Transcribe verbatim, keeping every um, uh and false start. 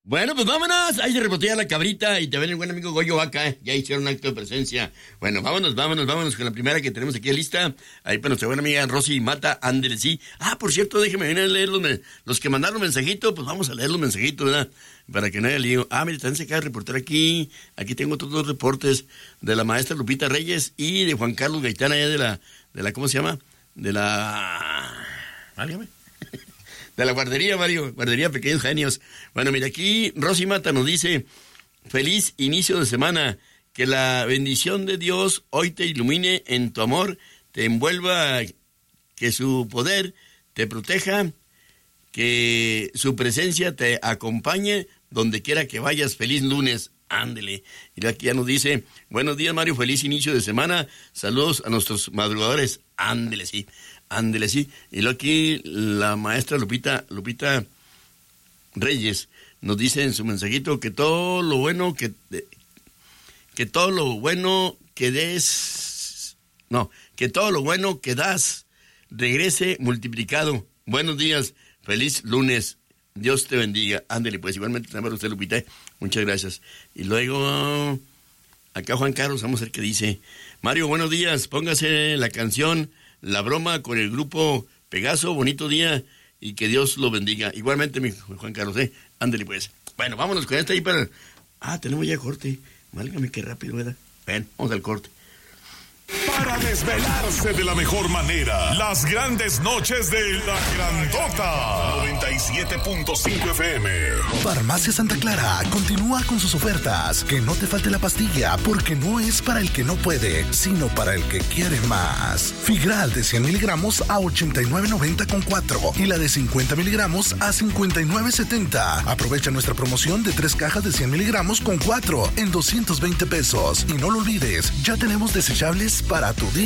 Bueno, pues vámonos. Ahí se repotea la cabrita y te ven el buen amigo Goyo Vaca. ¿eh? Ya hicieron un acto de presencia. Bueno, vámonos, vámonos, vámonos con la primera que tenemos aquí lista. Ahí para nuestra buena amiga Rosy Mata, ándele, sí. Ah, por cierto, déjeme venir a leer los, los que mandaron mensajitos. Pues vamos a leer los mensajitos, ¿verdad? Para que no haya lío. Ah, mire, también se acaba de reportar aquí. Aquí tengo otros dos reportes de la maestra Lupita Reyes y de Juan Carlos Gaitán, allá de la, de la, ¿cómo se llama? De la... Válgame. De la guardería, Mario, guardería Pequeños Genios. Bueno, mira, aquí Rosy Mata nos dice, feliz inicio de semana, que la bendición de Dios hoy te ilumine en tu amor, te envuelva, que su poder te proteja, que su presencia te acompañe donde quiera que vayas. Feliz lunes, ándele. Y aquí ya nos dice, buenos días, Mario, feliz inicio de semana, saludos a nuestros madrugadores, ándele, sí. Ándele, sí. Y luego aquí la maestra Lupita, Lupita Reyes nos dice en su mensajito que todo lo bueno que, que todo lo bueno que des, no, que todo lo bueno que das regrese multiplicado. Buenos días, feliz lunes, Dios te bendiga. Ándele, pues igualmente también para usted, Lupita, muchas gracias. Y luego, acá Juan Carlos, vamos a ver qué dice. Mario, buenos días, póngase la canción La Broma con el grupo Pegaso, bonito día y que Dios lo bendiga. Igualmente, mi Juan Carlos, ¿eh? Ándale, pues. Bueno, vámonos con esta ahí para... Ah, tenemos ya corte. Válgame, qué rápido, ¿verdad? Ven, vamos al corte. Para desvelarse de la mejor manera, las grandes noches de La Grandota. noventa y siete punto cinco F M. Farmacia Santa Clara continúa con sus ofertas. Que no te falte la pastilla, porque no es para el que no puede, sino para el que quiere más. Figral de cien miligramos a ochenta y nueve noventa con cuatro y la de cincuenta miligramos a cincuenta y nueve setenta. Aprovecha nuestra promoción de tres cajas de cien miligramos con cuatro en doscientos veinte pesos. Y no lo olvides, ya tenemos desechables para tu día.